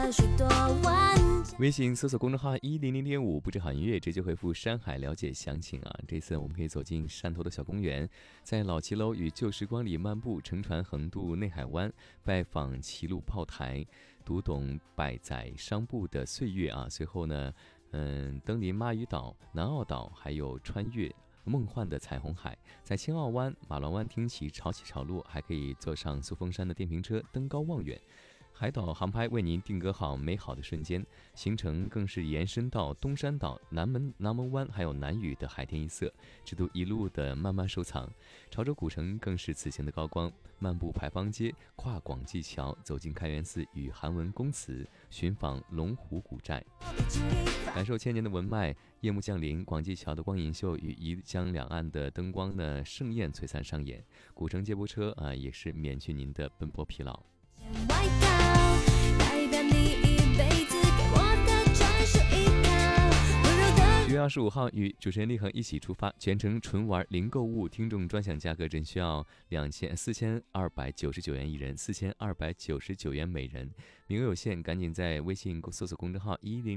微信搜索公众号100.5，不止好音乐，直接回复山海了解详情啊！这次我们可以走进汕头的小公园，在老骑楼与旧时光里漫步，乘船横渡内海湾，拜访齐鲁炮台，读懂百载商埠的岁月啊！随后呢，登临妈屿岛、南澳岛，还有穿越梦幻的彩虹海，在青澳湾、马龙湾听起潮起潮落，还可以坐上苏峰山的电瓶车登高望远。海岛航拍为您定格好美好的瞬间，行程更是延伸到东山岛、南门湾还有南屿的海天一色，值得一路的慢慢收藏。潮州古城更是此行的高光，漫步牌坊街，跨广济桥，走进开元寺与韩文公祠，寻访龙湖古寨，感受千年的文脉。夜幕降临，广济桥的光影秀与宜江两岸的灯光呢盛宴璀璨上演，古城接驳车也是免去您的奔波疲劳。6月25号与主持人立恒一起出发，全程纯玩零购物，听众专享价格只需要4299元一人，4299元每人，名额有限，赶紧在微信搜索公众号110